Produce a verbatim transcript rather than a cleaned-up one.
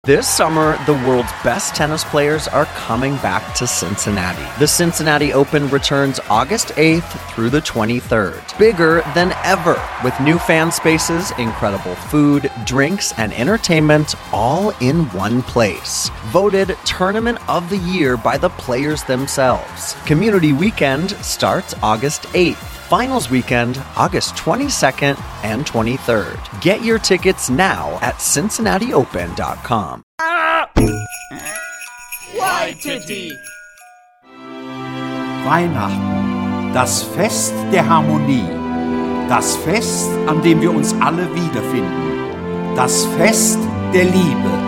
This summer, the world's best tennis players are coming back to Cincinnati. The Cincinnati Open returns August eighth through the twenty-third. Bigger than ever, with new fan spaces, incredible food, drinks, and entertainment all in one place. Voted Tournament of the Year by the players themselves. Community Weekend starts August eighth. Finals Weekend, August twenty-second and twenty-third. Get your tickets now at cincinnati open dot com. Waititi. Weihnachten, das Fest der Harmonie, das Fest, an dem wir uns alle wiederfinden, das Fest der Liebe.